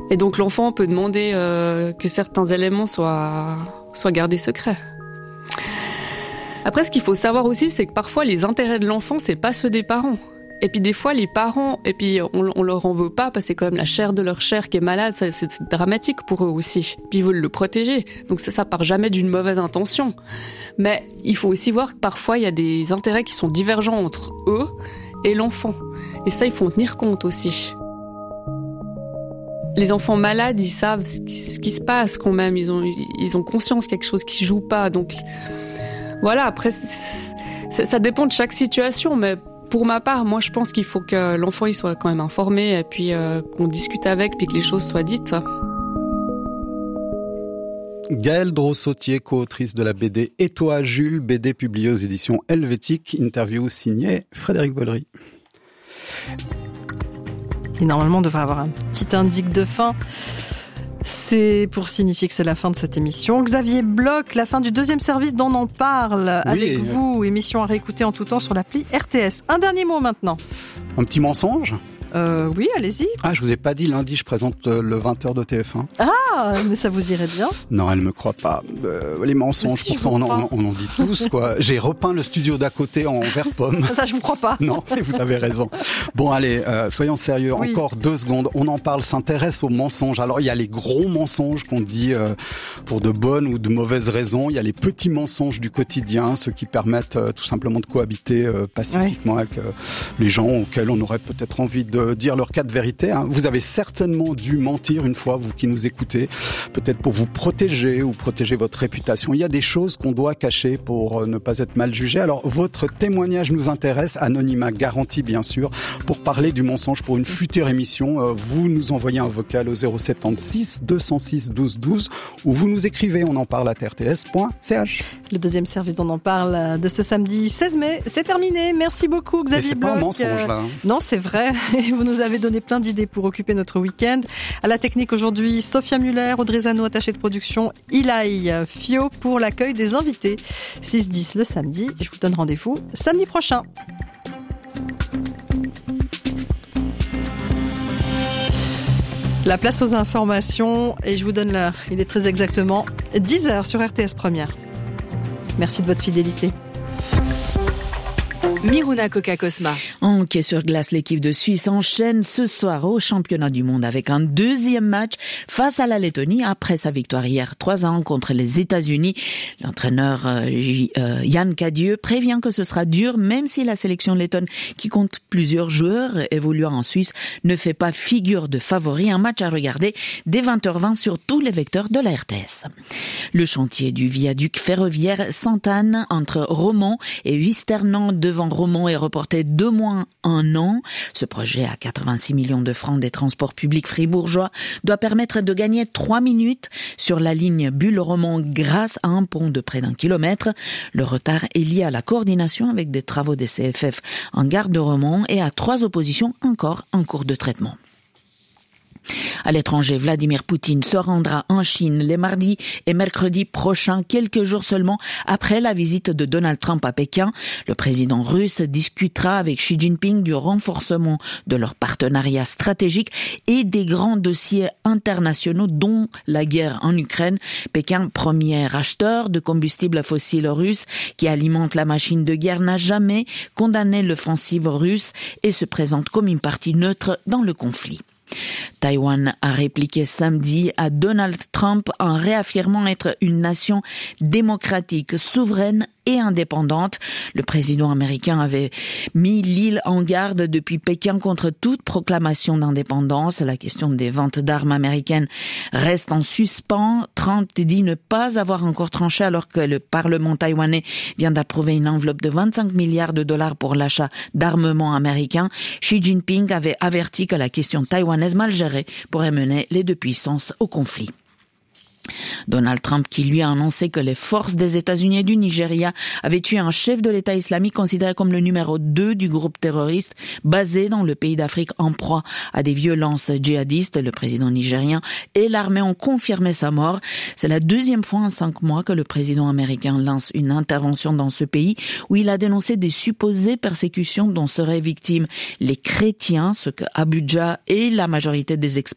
Et donc l'enfant peut demander que certains éléments soient gardés secrets. Après, ce qu'il faut savoir aussi, c'est que parfois les intérêts de l'enfant, c'est pas ceux des parents. Et puis des fois, les parents, et puis on leur en veut pas parce que c'est quand même la chair de leur chair qui est malade, c'est dramatique pour eux aussi. Puis ils veulent le protéger, donc ça part jamais d'une mauvaise intention. Mais il faut aussi voir que parfois il y a des intérêts qui sont divergents entre eux et l'enfant. Et ça, il faut en tenir compte aussi. Les enfants malades, ils savent ce qui se passe quand même, ils ont conscience qu'il y a quelque chose qui joue pas. Donc voilà, après ça dépend de chaque situation, mais pour ma part, moi, je pense qu'il faut que l'enfant il soit quand même informé et puis qu'on discute avec, puis que les choses soient dites. Gaëlle Drossautier, co-autrice de la BD « Et toi, Jules », BD publiée aux éditions Helvétique, interview signée Frédéric Bollery. Et normalement, on devrait avoir un petit indice de fin. C'est pour signifier que c'est la fin de cette émission. Xavier Bloch, la fin du deuxième service d'On en parle avec vous. Émission à réécouter en tout temps sur l'appli RTS. Un dernier mot maintenant. Un petit mensonge ? Oui, allez-y. Ah, je vous ai pas dit, lundi, je présente le 20h de TF1. Ah, mais ça vous irait bien. Non, elle me croit pas. Les mensonges, si, pourtant, on en dit tous, quoi. J'ai repeint le studio d'à côté en vert pomme. Ça, je vous crois pas. Non, vous avez raison. Bon, allez, soyons sérieux. Oui. Encore 2 secondes. On en parle, s'intéresse aux mensonges. Alors, il y a les gros mensonges qu'on dit pour de bonnes ou de mauvaises raisons. Il y a les petits mensonges du quotidien, ceux qui permettent tout simplement de cohabiter pacifiquement avec les gens auxquels on aurait peut-être envie de dire leur cas de vérité. Vous avez certainement dû mentir une fois, vous qui nous écoutez, peut-être pour vous protéger ou protéger votre réputation. Il y a des choses qu'on doit cacher pour ne pas être mal jugé. Alors, votre témoignage nous intéresse, anonymat garanti bien sûr, pour parler du mensonge pour une future émission. Vous nous envoyez un vocal au 076 206 12 12 ou vous nous écrivez, on en parle à rts.ch. Le deuxième service d'On en parle de ce samedi 16 mai, c'est terminé. Merci beaucoup Xavier Bloch. C'est pas un mensonge là. Non, c'est vrai. Vous nous avez donné plein d'idées pour occuper notre week-end. À la technique aujourd'hui, Sophia Muller, Audrey Zano, attachée de production, Ilaï Fio pour l'accueil des invités. 6-10 le samedi. Je vous donne rendez-vous samedi prochain. La place aux informations et je vous donne l'heure. Il est très exactement 10h sur RTS Première. Merci de votre fidélité. Miruna Coca-Cosma. En hockey sur glace, l'équipe de Suisse enchaîne ce soir au championnat du monde avec un deuxième match face à la Lettonie après sa victoire hier 3-1 contre les États-Unis. L'entraîneur Yann Cadieux prévient que ce sera dur même si la sélection lettonne qui compte plusieurs joueurs évoluant en Suisse ne fait pas figure de favori. Un match à regarder dès 20h20 sur tous les vecteurs de la RTS. Le chantier du viaduc ferroviaire Sainte-Anne entre Romont et Huisternan devant Romont est reporté de moins un an. Ce projet à 86 millions de francs des transports publics fribourgeois doit permettre de gagner 3 minutes sur la ligne Bulle-Romont grâce à un pont de près d'1 kilomètre. Le retard est lié à la coordination avec des travaux des CFF en gare de Romont et à 3 oppositions encore en cours de traitement. À l'étranger, Vladimir Poutine se rendra en Chine les mardis et mercredis prochains, quelques jours seulement après la visite de Donald Trump à Pékin. Le président russe discutera avec Xi Jinping du renforcement de leur partenariat stratégique et des grands dossiers internationaux dont la guerre en Ukraine. Pékin, premier acheteur de combustible fossile russe qui alimente la machine de guerre, n'a jamais condamné l'offensive russe et se présente comme une partie neutre dans le conflit. Taïwan a répliqué samedi à Donald Trump en réaffirmant être une nation démocratique, souveraine et indépendante. Le président américain avait mis l'île en garde depuis Pékin contre toute proclamation d'indépendance. La question des ventes d'armes américaines reste en suspens. Trump dit ne pas avoir encore tranché alors que le Parlement taïwanais vient d'approuver une enveloppe de 25 milliards de dollars pour l'achat d'armements américains. Xi Jinping avait averti que la question taïwanaise mal gérée pourrait mener les deux puissances au conflit. Donald Trump qui lui a annoncé que les forces des États-Unis et du Nigeria avaient tué un chef de l'État islamique considéré comme le numéro 2 du groupe terroriste basé dans le pays d'Afrique en proie à des violences djihadistes. Le président nigérien et l'armée ont confirmé sa mort. C'est la deuxième fois en 5 mois que le président américain lance une intervention dans ce pays où il a dénoncé des supposées persécutions dont seraient victimes les chrétiens, ce que Abuja et la majorité des experts